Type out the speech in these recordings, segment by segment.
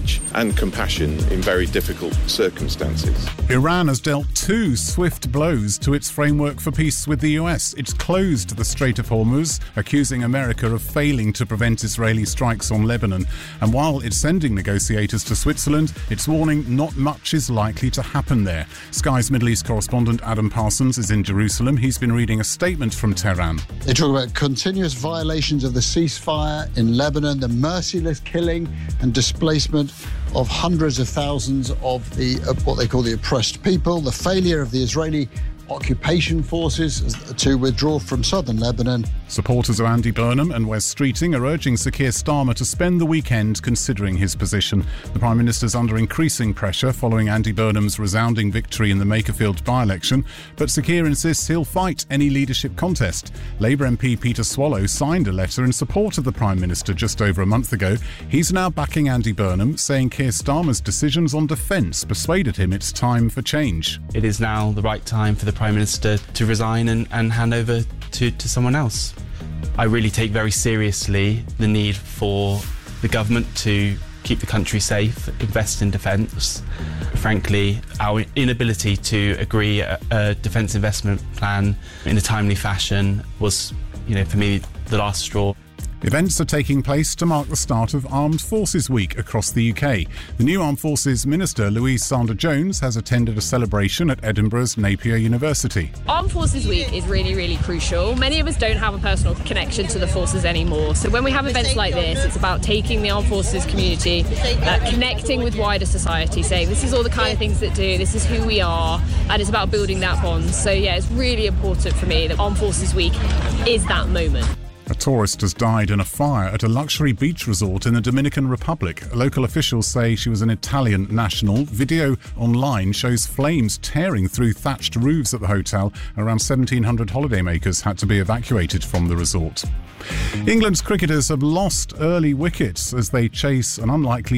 courage and compassion in very difficult circumstances. Iran has dealt 2 swift blows to its framework for peace with the US. It's closed the Strait of Hormuz, accusing America of failing to prevent Israeli strikes on Lebanon. And while it's sending negotiators to Switzerland, it's warning not much is likely to happen there. Sky's Middle East correspondent Adam Parsons is in Jerusalem. He's been reading a statement from Tehran. They talk about continuous violations of the ceasefire in Lebanon, the merciless killing and displacement of hundreds of thousands of the what they call the oppressed people, the failure of the Israeli occupation forces to withdraw from southern Lebanon. Supporters of Andy Burnham and Wes Streeting are urging Sir Keir Starmer to spend the weekend considering his position. The Prime Minister's under increasing pressure following Andy Burnham's resounding victory in the Makerfield by-election, but Sir Keir insists he'll fight any leadership contest. Labour MP Peter Swallow signed a letter in support of the Prime Minister just over a month ago. He's now backing Andy Burnham, saying Keir Starmer's decisions on defence persuaded him it's time for change. It is now the right time for the Prime Minister to resign and hand over to someone else. I really take very seriously the need for the government to keep the country safe, invest in defence. Frankly, our inability to agree a defence investment plan in a timely fashion was, for me, the last straw. Events are taking place to mark the start of Armed Forces Week across the UK. The new Armed Forces Minister, Louise Sanders-Jones, has attended a celebration at Edinburgh's Napier University. Armed Forces Week is really, really crucial. Many of us don't have a personal connection to the forces anymore. So when we have events like this, it's about taking the Armed Forces community, connecting with wider society, saying this is all the kind of things that do, this is who we are, and it's about building that bond. So yeah, it's really important for me that Armed Forces Week is that moment. A tourist has died in a fire at a luxury beach resort in the Dominican Republic. Local officials say she was an Italian national. Video online shows flames tearing through thatched roofs at the hotel. Around 1,700 holidaymakers had to be evacuated from the resort. England's cricketers have lost early wickets as they chase an unlikely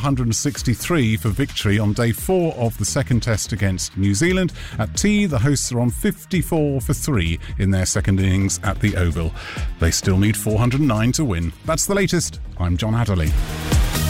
463 for victory on day 4 of the second test against New Zealand. At tea, the hosts are on 54 for 3 in their second innings at the Oval. They still need 409 to win. That's the latest. I'm John Hatterley.